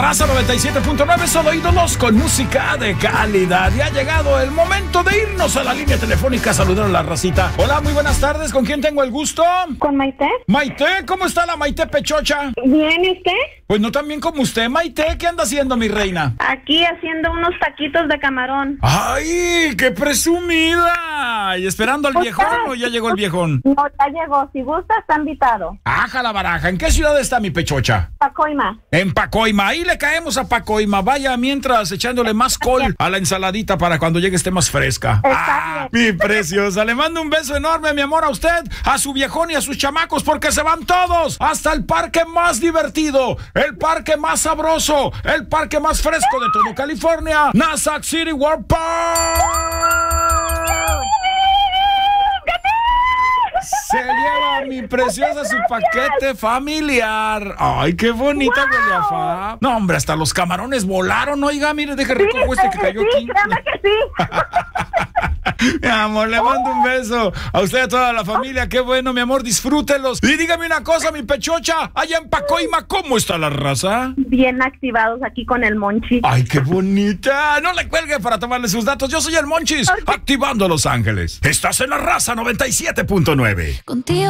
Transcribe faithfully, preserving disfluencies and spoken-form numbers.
Raza noventa y siete punto nueve, solo ídolos con música de calidad. Y ha llegado el momento de irnos a la línea telefónica a saludar a la racita. Hola, muy buenas tardes. ¿Con quién tengo el gusto? ¿Con Maite? Maite, ¿cómo está la Maite Pechocha? Bien, ¿y usted? Pues no tan bien como usted, Maite. ¿Qué anda haciendo, mi reina? Aquí haciendo unos taquitos de camarón. ¡Ay, qué presumida! ¿Y esperando al viejón o ya llegó el viejón? No, ya llegó. Si gusta, está invitado. ¡Aja la baraja! ¿En qué ciudad está mi Pechocha? Pacoima. En Pacoima. Ahí le caemos a Pacoima. Vaya mientras echándole más col a la ensaladita para cuando llegue esté más fresca. Está ¡Ah, mi preciosa! Le mando un beso enorme, mi amor, a usted, a su viejón y a sus chamacos, porque se van todos hasta el parque más divertido, el parque más sabroso, el parque más fresco de todo California, Nassau City World Park. Se lleva mi preciosa su paquete familiar. Ay, qué bonita huele a fa. No, hombre, hasta los camarones volaron. Oiga, mire, deje Sí, recojo este que cayó sí, aquí. créame que sí. Mi amor, le mando un beso a usted y a toda la familia. Qué bueno, mi amor, disfrútelos. Y dígame una cosa, mi Pechocha, allá en Pacoima, ¿cómo está la raza? Bien activados aquí con el Monchi. Ay, qué bonita. No le cuelgue para tomarle sus datos. Yo soy el Monchis, activando Los Ángeles. Estás en la Raza noventa y siete punto nueve. Contigo